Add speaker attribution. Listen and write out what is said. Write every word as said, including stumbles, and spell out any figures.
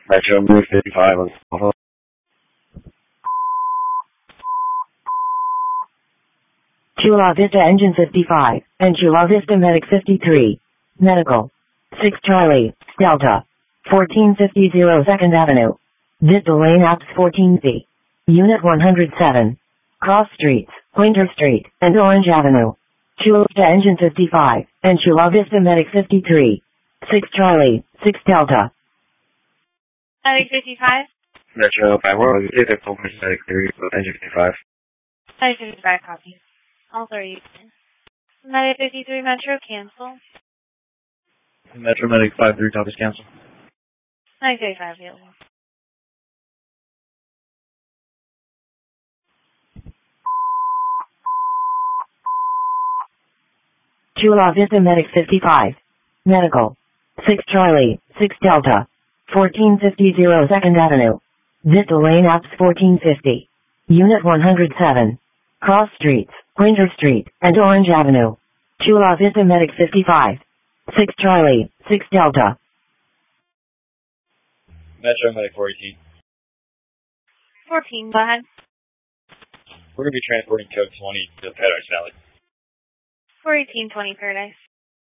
Speaker 1: Metro Move fifty-five on Alpha.
Speaker 2: Chula Vista Engine fifty-five, and Chula Vista Medic fifty-three. Medical. six Charlie, Delta. fourteen fifty second Avenue. Vista Lane Apps fourteen C. Unit one hundred seven. Cross Streets, Winter Street, and Orange Avenue. Chula Vista Engine fifty-five, and Chula Vista Medic fifty-three. six Charlie, six Delta.
Speaker 3: Medic fifty-five?
Speaker 1: Metro five one, Medic three, Engine fifty-five.
Speaker 3: Medic fifty-five, copy. All three. Medic fifty-three, Metro, cancel.
Speaker 1: Metro Medic five three, copies, cancel.
Speaker 3: Medic fifty-five, available.
Speaker 2: Chula Vista Medic fifty-five. Medical. six Charlie, six Delta. fourteen fifty second Avenue. Vista Lane Apps fourteen fifty. Unit one hundred seven. Cross Streets, Winter Street, and Orange Avenue. Chula Vista Medic fifty-five. six Charlie, six Delta.
Speaker 1: Metro Medic four eighteen.
Speaker 3: fourteen, go ahead.
Speaker 1: We're going to be transporting code twenty to Paradise Valley.
Speaker 3: four eighteen twenty Paradise.